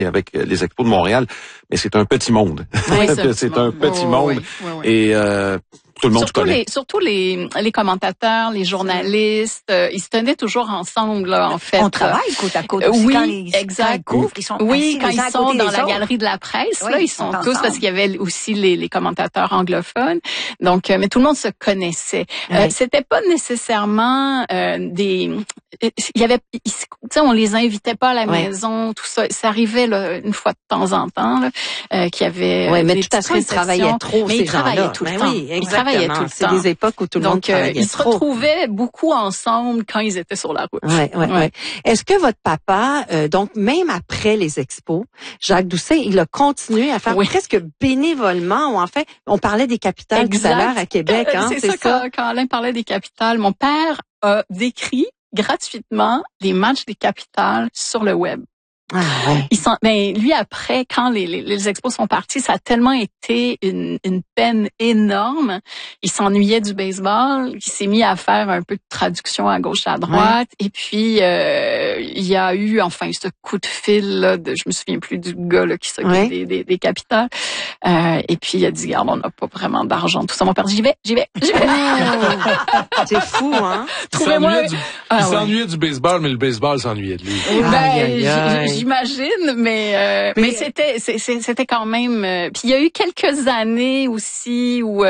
avec les Expos de Montréal, mais c'est un petit monde. Oui, c'est un petit monde. Oui. Et tout le monde se connaît. Surtout les commentateurs, les journalistes, ils se tenaient toujours ensemble, là, en fait. On travaille côte à côte. Oui, quand les, exact. Quand ils couvrent, ils sont oui, quand ils sont dans la autres. galerie de la presse, Oui, là, ils sont tous, ensemble. parce qu'il y avait aussi les commentateurs anglophones. Donc, mais tout le monde se connaissait. Oui. C'était pas nécessairement il y avait, tu sais, on les invitait pas à la maison, tout ça. Ça arrivait là, une fois de temps en temps, là, qu'il y avait. Oui, mais des de toute façon, ils petites travaillaient trop, mais ces ils travaillaient gens-là. tout le Ben temps. oui, Ils travaillaient tout le c'est temps. des époques où tout le monde Donc, travaillait ils se trop. retrouvaient beaucoup ensemble quand ils étaient sur la route. Ouais. Est-ce que votre papa, donc même après les expos, Jacques Doucet, il a continué à faire presque bénévolement, ou en fait, on parlait des capitales tout à l'heure à Québec, hein, c'est ça. Quand Alain parlait des capitales, mon père a décrit gratuitement les matchs des capitales sur le web. Ah ouais. Lui après, quand les expos sont partis, ça a tellement été une peine énorme. Il s'ennuyait du baseball, il s'est mis à faire un peu de traduction à gauche à droite, et puis il y a eu enfin ce coup de fil là, je me souviens plus du gars là qui s'occupe des capitales, et puis il a dit regarde, on n'a pas vraiment d'argent, tout ça. Mon père dit j'y vais. C'est fou, hein. Trouvez-moi. Il s'ennuyait du baseball, mais le baseball s'ennuyait de lui. J'imagine, mais c'était quand même. Puis il y a eu quelques années aussi où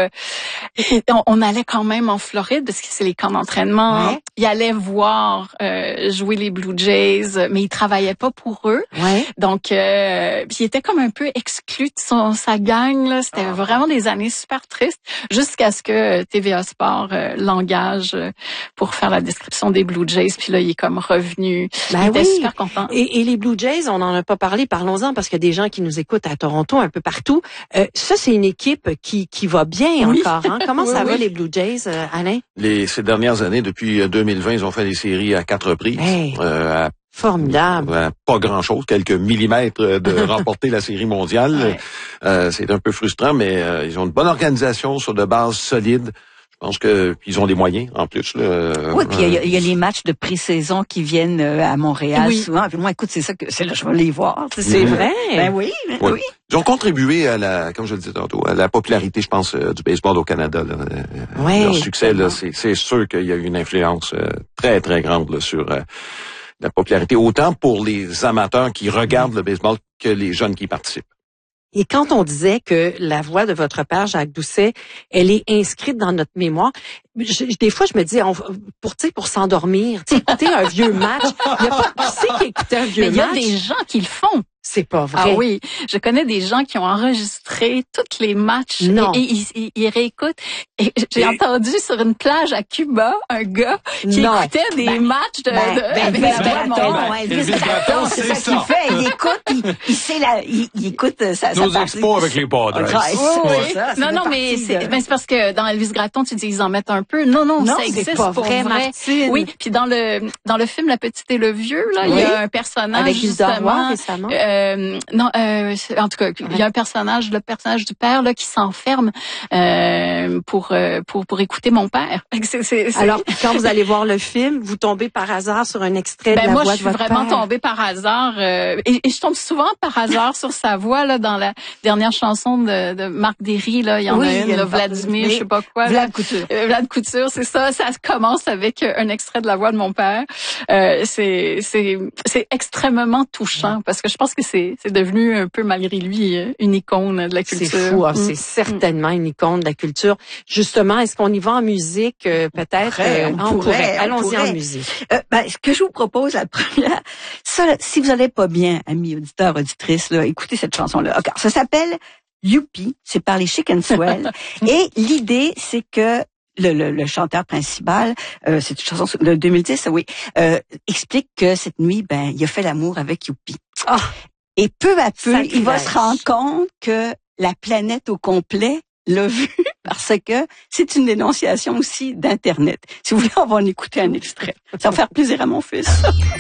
on allait quand même en Floride parce que c'est les camps d'entraînement. Ouais. Il allait voir jouer les Blue Jays, mais il travaillait pas pour eux. Ouais. Donc puis il était comme un peu exclu de sa gang là. C'était vraiment des années super tristes jusqu'à ce que TVA Sport l'engage pour faire la description des Blue Jays. Puis là il est comme revenu. Il était super content. Et les Blue Jays, on n'en a pas parlé, parlons-en, parce qu'il y a des gens qui nous écoutent à Toronto, un peu partout. Ça, c'est une équipe qui va bien encore. Hein? Comment ça va, les Blue Jays, Alain? Ces dernières années, depuis 2020, ils ont fait des séries à 4 reprises. Hey, formidable. Pas grand-chose, quelques millimètres de remporter la série mondiale. C'est un peu frustrant, mais ils ont une bonne organisation sur de bases solides. Je pense qu'ils ont des moyens, en plus. Là, oui, puis il y a les matchs de pré-saison qui viennent à Montréal souvent. Puis moi, écoute, c'est là je vais les voir. C'est vrai? Ben oui. Ils ont contribué à comme je le disais tantôt, à la popularité, je pense, du baseball au Canada. Là. Leur succès, là, c'est sûr qu'il y a eu une influence très, très grande là, sur la popularité, autant pour les amateurs qui regardent le baseball que les jeunes qui y participent. Et quand on disait que la voix de votre père, Jacques Doucet, elle est inscrite dans notre mémoire, des fois, je me dis, pour s'endormir, écouter un vieux match, il y a pas qui c'est qui écoute un vieux match. Mais il y a des gens qui le font. C'est pas vrai. Ah oui, je connais des gens qui ont enregistré tous les matchs et ils réécoutent. Et j'ai entendu sur une plage à Cuba un gars qui écoutait des matchs avec la voix de Elvis Gratton, c'est ça qu'il fait. Il écoute ça. Nos expos avec les Padres. Non, mais c'est parce que dans Elvis Gratton, tu dis ils en mettent un peu. Non, ça existe pas pour vrai, vrai. Martine. Oui, puis dans le film La Petite et le Vieux, là, il y a un personnage avec Gilda Roy récemment. En tout cas, il y a un personnage, le personnage du père là qui s'enferme pour écouter mon père. Alors, quand vous allez voir le film, vous tombez par hasard sur un extrait de la voix de votre père. Moi, je suis vraiment tombée par hasard et je tombe souvent par hasard sur sa voix là dans la dernière chanson de Marc Derry là, il y en a une, là, Vladimir, je sais pas quoi. Vlad Couture. Vlad Couture, c'est ça. Ça commence avec un extrait de la voix de mon père. C'est extrêmement touchant parce que je pense que c'est devenu un peu malgré lui une icône de la culture. C'est fou, c'est certainement une icône de la culture. Justement, est-ce qu'on y va en musique peut-être? On pourrait. Allons-y en musique. Ce que je vous propose, la première, ça, si vous allez pas bien, amis auditeurs, auditrices, là, écoutez cette chanson-là. Okay, ça s'appelle Youpi, c'est par les Chicken Swell. Et l'idée, c'est que le chanteur principal, c'est une chanson de 2010, explique que cette nuit, il a fait l'amour avec Youpi. Et peu à peu, il va se rendre compte que la planète au complet l'a vu parce que c'est une dénonciation aussi d'Internet. Si vous voulez, on va en écouter un extrait. Ça va faire plaisir à mon fils.